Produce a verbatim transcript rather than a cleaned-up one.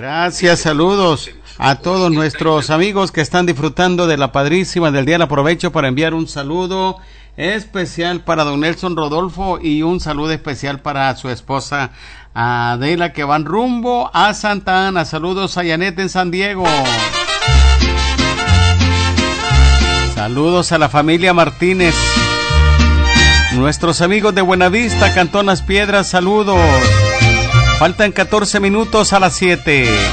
Gracias, saludos a todos nuestros amigos que están disfrutando de la padrísima del día. Le aprovecho para enviar un saludo especial para don Nelson Rodolfo y un saludo especial para su esposa Adela, que van rumbo a Santa Ana. Saludos a Janet en San Diego. Saludos a la familia Martínez. Nuestros amigos de Buenavista, Cantón Las Piedras, saludos. Faltan catorce minutos a las siete.